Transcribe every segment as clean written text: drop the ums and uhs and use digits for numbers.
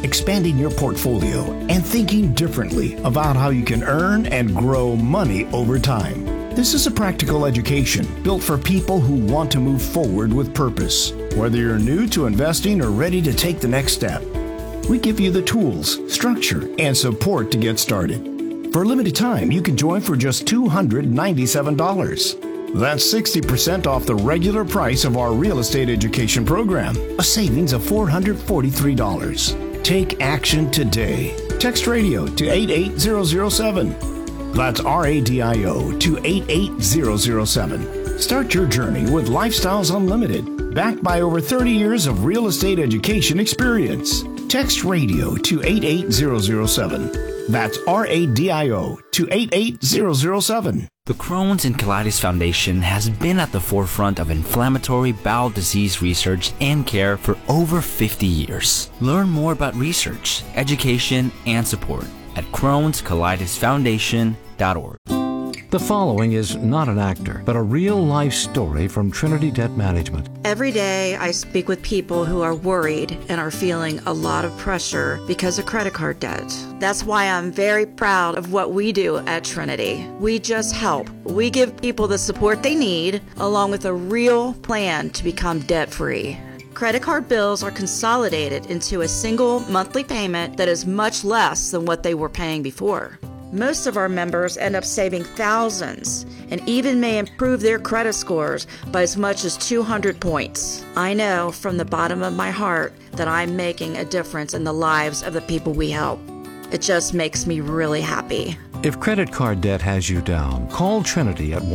expanding your portfolio, and thinking differently about how you can earn and grow money over time. This is a practical education built for people who want to move forward with purpose. Whether you're new to investing or ready to take the next step, we give you the tools, structure, and support to get started. For a limited time, you can join for just $297. That's 60% off the regular price of our real estate education program, a savings of $443. Take action today. Text radio to 88007. That's RADIO to 88007. Start your journey with Lifestyles Unlimited, backed by over 30 years of real estate education experience. Text radio to 88007. That's RADIO to 88007. The Crohn's and Colitis Foundation has been at the forefront of inflammatory bowel disease research and care for over 50 years. Learn more about research, education, and support at Crohn'sColitisFoundation.org. The following is not an actor, but a real-life story from Trinity Debt Management. Every day I speak with people who are worried and are feeling a lot of pressure because of credit card debt. That's why I'm very proud of what we do at Trinity. We just help. We give people the support they need, along with a real plan to become debt-free. Credit card bills are consolidated into a single monthly payment that is much less than what they were paying before. Most of our members end up saving thousands and even may improve their credit scores by as much as 200 points. I know from the bottom of my heart that I'm making a difference in the lives of the people we help. It just makes me really happy. If credit card debt has you down, call Trinity at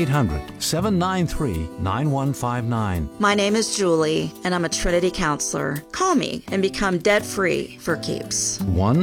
1-800-793-9159. My name is Julie, and I'm a Trinity counselor. Call me and become debt-free for keeps.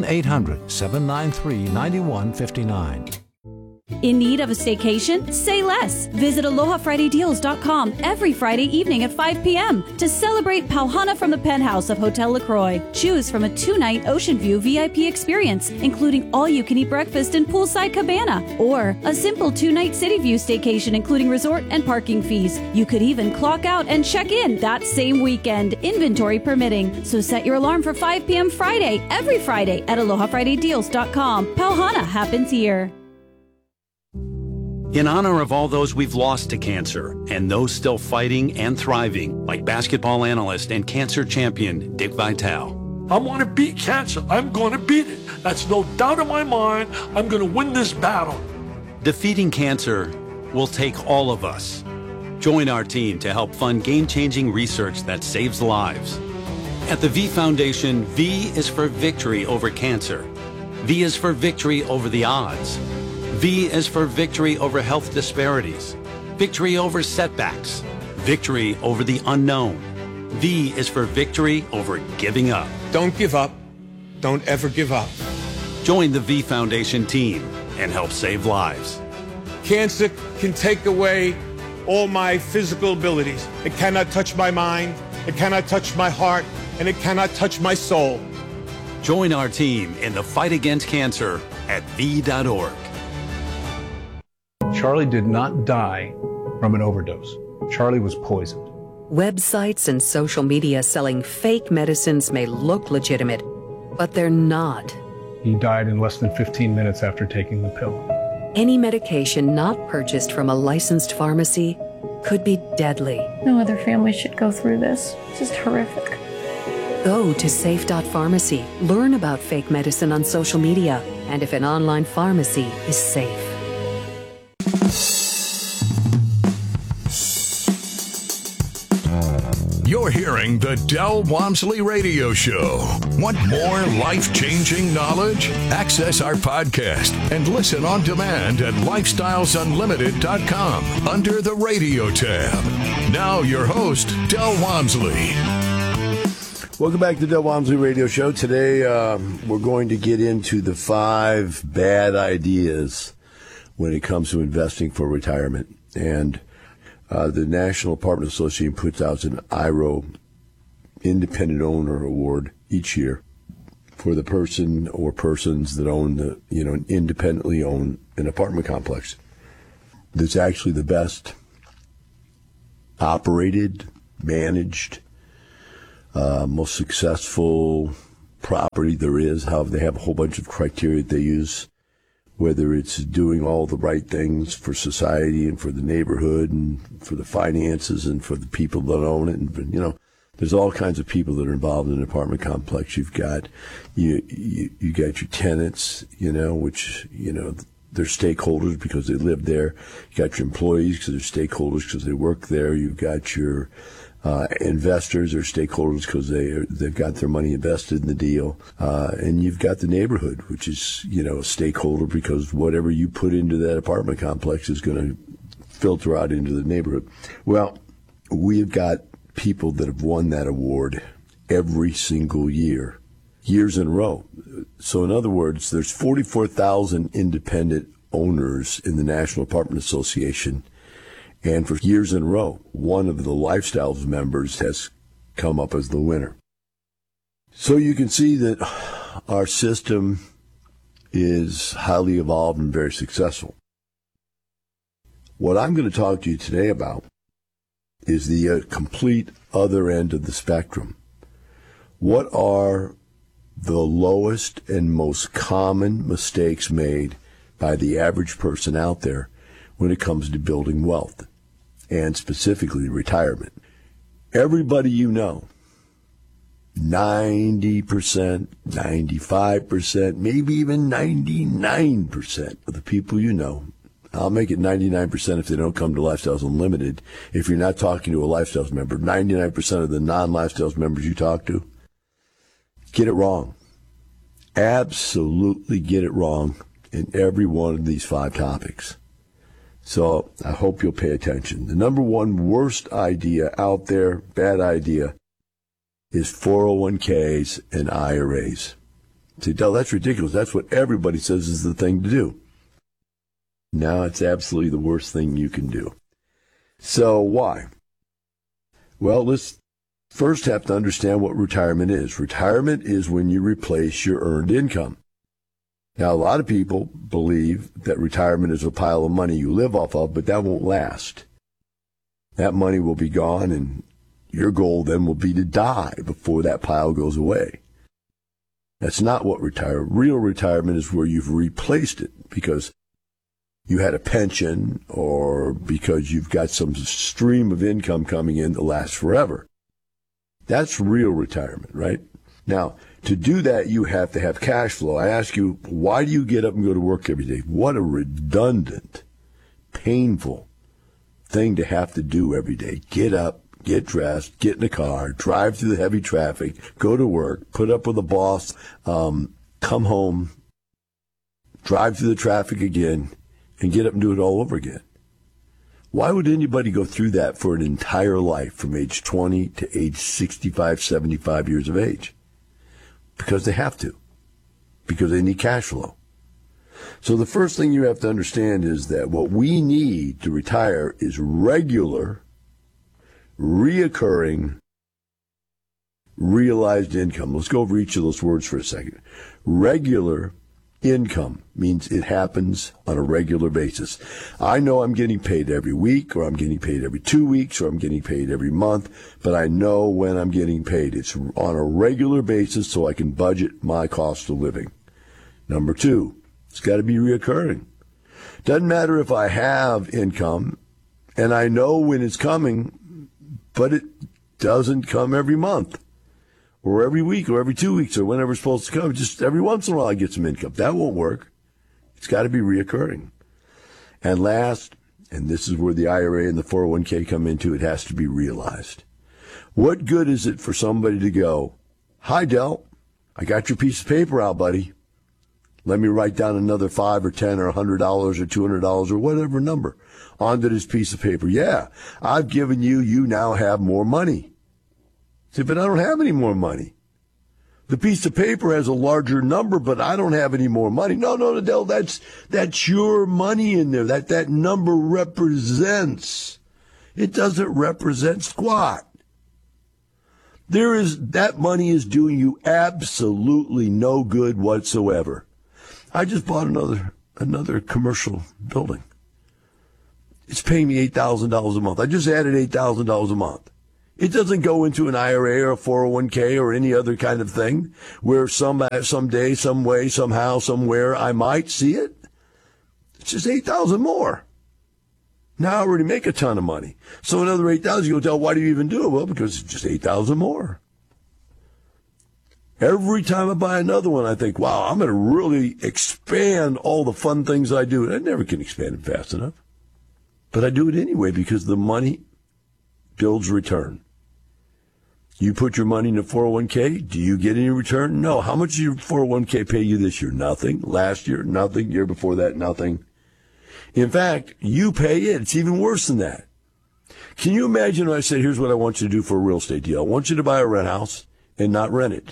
1-800-793-9159. In need of a staycation? Say less. Visit AlohaFridayDeals.com every Friday evening at 5 p.m. to celebrate Pauhana from the penthouse of Hotel LaCroix. Choose from a 2-night Ocean View VIP experience, including all-you-can-eat breakfast and poolside cabana, or a simple 2-night City View staycation, including resort and parking fees. You could even clock out and check in that same weekend, inventory permitting. So set your alarm for 5 p.m. Friday, every Friday at AlohaFridayDeals.com. Pauhana happens here. In honor of all those we've lost to cancer and those still fighting and thriving, like basketball analyst and cancer champion Dick Vitale. I want to beat cancer. I'm going to beat it. That's no doubt in my mind. I'm going to win this battle. Defeating cancer will take all of us. Join our team to help fund game-changing research that saves lives. At the V Foundation, V is for victory over cancer. V is for victory over the odds. V is for victory over health disparities, victory over setbacks, victory over the unknown. V is for victory over giving up. Don't give up. Don't ever give up. Join the V Foundation team and help save lives. Cancer can take away all my physical abilities. It cannot touch my mind, it cannot touch my heart, and it cannot touch my soul. Join our team in the fight against cancer at V.org. Charlie did not die from an overdose. Charlie was poisoned. Websites and social media selling fake medicines may look legitimate, but they're not. He died in less than 15 minutes after taking the pill. Any medication not purchased from a licensed pharmacy could be deadly. No other family should go through this. It's just horrific. Go to safe.pharmacy. Learn about fake medicine on social media and if an online pharmacy is safe. You're hearing the Del Walmsley Radio Show. Want more life-changing knowledge? Access our podcast and listen on demand at lifestylesunlimited.com under the radio tab. Now your host, Del Walmsley. Welcome back to the Del Walmsley Radio Show. Today we're going to get into the 5 bad ideas when it comes to investing for retirement. And the National Apartment Association puts out an IRO Independent Owner Award each year for the person or persons that own independently own an apartment complex that's actually the best operated, managed, most successful property there is. How they have a whole bunch of criteria that they use, whether it's doing all the right things for society and for the neighborhood and for the finances and for the people that own it. And, you know, there's all kinds of people that are involved in an apartment complex. You've got you got your tenants, you know, which, you know, they're stakeholders because they live there. You got your employees because they're stakeholders because they work there. You've got your investors or stakeholders because they've got their money invested in the deal, and you've got the neighborhood, which is, you know, a stakeholder because whatever you put into that apartment complex is going to filter out into the neighborhood. Well, we've got people that have won that award every single year, years in a row. So in other words, there's 44,000 independent owners in the National Apartment Association. And for years in a row, one of the Lifestyles members has come up as the winner. So you can see that our system is highly evolved and very successful. What I'm going to talk to you today about is the complete other end of the spectrum. What are the lowest and most common mistakes made by the average person out there when it comes to building wealth, and specifically retirement? Everybody you know, 90%, 95%, maybe even 99% of the people you know, I'll make it 99% if they don't come to Lifestyles Unlimited. If you're not talking to a Lifestyles member, 99% of the non-Lifestyles members you talk to get it wrong. Absolutely get it wrong in every one of these 5 topics. So I hope you'll pay attention. The number one worst idea out there, bad idea, is 401ks and IRAs. Say, Del, that's ridiculous. That's what everybody says is the thing to do. No, it's absolutely the worst thing you can do. So why? Well, let's first have to understand what retirement is. Retirement is when you replace your earned income. Now, a lot of people believe that retirement is a pile of money you live off of, but that won't last. That money will be gone, and your goal then will be to die before that pile goes away. That's not what real retirement is, where you've replaced it because you had a pension or because you've got some stream of income coming in that lasts forever. That's real retirement, right? Now, to do that, you have to have cash flow. I ask you, why do you get up and go to work every day? What a redundant, painful thing to have to do every day. Get up, get dressed, get in a car, drive through the heavy traffic, go to work, put up with a boss, come home, drive through the traffic again, and get up and do it all over again. Why would anybody go through that for an entire life from age 20 to age 65, 75 years of age? Because they have to. Because they need cash flow. So the first thing you have to understand is that what we need to retire is regular, reoccurring, realized income. Let's go over each of those words for a second. Regular income means it happens on a regular basis. I know I'm getting paid every week, or I'm getting paid every 2 weeks, or I'm getting paid every month, but I know when I'm getting paid. It's on a regular basis so I can budget my cost of living. Number 2, it's got to be reoccurring. Doesn't matter if I have income and I know when it's coming, but it doesn't come every month, or every week, or every 2 weeks, or whenever it's supposed to come. Just every once in a while I get some income. That won't work. It's got to be reoccurring. And last, and this is where the IRA and the 401k come into, it has to be realized. What good is it for somebody to go, "Hi, Del, I got your piece of paper out, buddy. Let me write down another $5 or $10 or $100 or $200 or whatever number onto this piece of paper. Yeah, I've given you, you now have more money." Say, "But I don't have any more money. The piece of paper has a larger number, but I don't have any more money." No, Del, that's your money in there. That number represents. It doesn't represent squat. That money is doing you absolutely no good whatsoever. I just bought another commercial building. It's paying me $8,000 a month. I just added $8,000 a month. It doesn't go into an IRA or a 401k or any other kind of thing where someday, some way, somehow, somewhere I might see it. It's just $8,000 more. Now I already make a ton of money. So another $8,000, you go tell, why do you even do it? Well, because it's just $8,000 more. Every time I buy another one, I think, wow, I'm going to really expand all the fun things I do. And I never can expand it fast enough. But I do it anyway because the money builds return. You put your money in a 401k, do you get any return? No. How much did your 401k pay you this year? Nothing. Last year, nothing. Year before that, nothing. In fact, you pay it. It's even worse than that. Can you imagine if I said, here's what I want you to do for a real estate deal. I want you to buy a rent house and not rent it.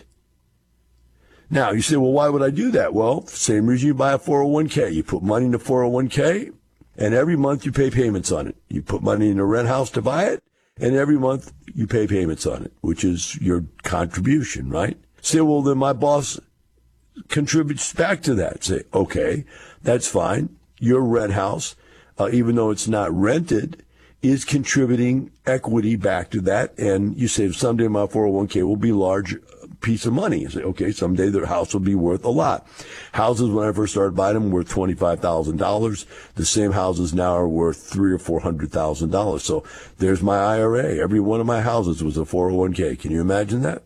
Now, you say, well, why would I do that? Well, same reason you buy a 401k. You put money in a 401k, and every month you pay payments on it. You put money in a rent house to buy it, and every month you pay payments on it, which is your contribution, right? Say, well, then my boss contributes back to that. Say, okay, that's fine. Your rent house, even though it's not rented, is contributing equity back to that. And you say, someday my 401k will be a large piece of money. You say, okay, someday the house will be worth a lot. Houses, when I first started buying them, were worth $25,000. The same houses now are worth $300,000 or $400,000. So there's my IRA. Every one of my houses was a 401k. Can you imagine that?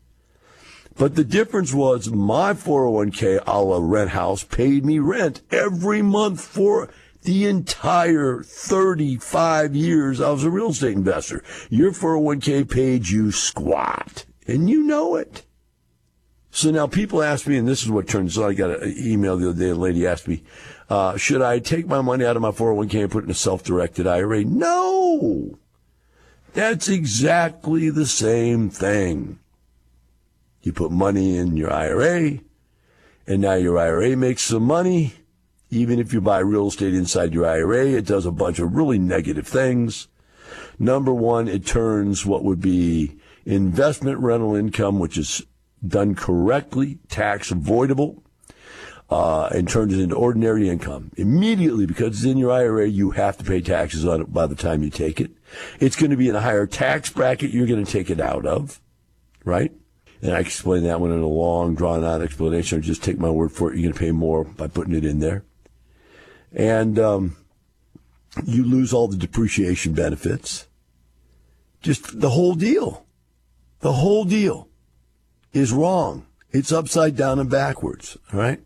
But the difference was my 401k a la rent house paid me rent every month for the entire 35 years I was a real estate investor. Your 401k paid you squat, and you know it. So now people ask me, and this is what turns out, I got an email the other day, a lady asked me, should I take my money out of my 401k and put it in a self-directed IRA? No! That's exactly the same thing. You put money in your IRA, and now your IRA makes some money. Even if you buy real estate inside your IRA, it does a bunch of really negative things. Number one, it turns what would be investment rental income, which is done correctly, tax avoidable, and turns it into ordinary income. Immediately, because it's in your IRA, you have to pay taxes on it by the time you take it. It's going to be in a higher tax bracket you're going to take it out of, right? And I explained that one in a long, drawn-out explanation. Just take my word for it. You're going to pay more by putting it in there. And you lose all the depreciation benefits. Just the whole deal. The whole deal is wrong. It's upside down and backwards, all right?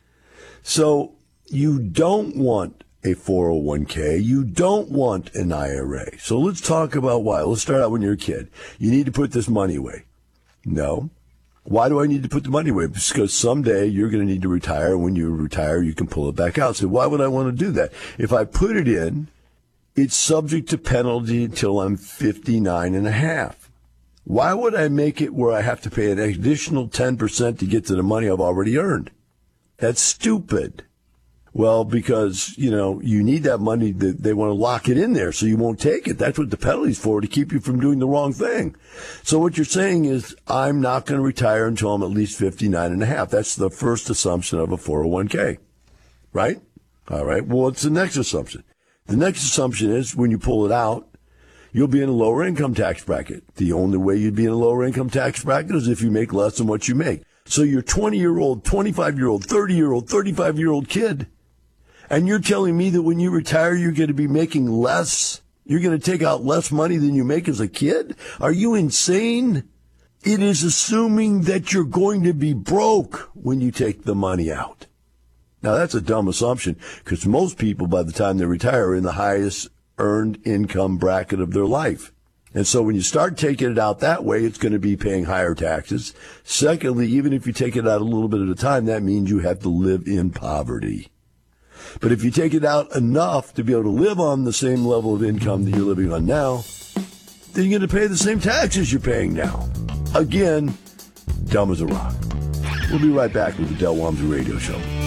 So you don't want a 401k. You don't want an IRA. So let's talk about why. Let's start out when you're a kid. You need to put this money away. No. Why do I need to put the money away? Because someday you're going to need to retire. When you retire, you can pull it back out. So why would I want to do that? If I put it in, it's subject to penalty until I'm 59 and a half. Why would I make it where I have to pay an additional 10% to get to the money I've already earned? That's stupid. Well, because, you need that money. They want to lock it in there so you won't take it. That's what the penalty's for, to keep you from doing the wrong thing. So what you're saying is, I'm not going to retire until I'm at least 59 and a half. That's the first assumption of a 401k, right? All right. Well, what's the next assumption? The next assumption is when you pull it out, you'll be in a lower income tax bracket. The only way you'd be in a lower income tax bracket is if you make less than what you make. So your 20-year-old, 25-year-old, 30-year-old, 35-year-old kid, and you're telling me that when you retire, you're going to be making less? You're going to take out less money than you make as a kid? Are you insane? It is assuming that you're going to be broke when you take the money out. Now, that's a dumb assumption, because most people, by the time they retire, are in the highest earned income bracket of their life. And so when you start taking it out that way, it's going to be paying higher taxes. Secondly, even if you take it out a little bit at a time, that means you have to live in poverty. But if you take it out enough to be able to live on the same level of income that you're living on now, then you're going to pay the same taxes you're paying now. Again, dumb as a rock. We'll be right back with the Del Walmsley Radio Show.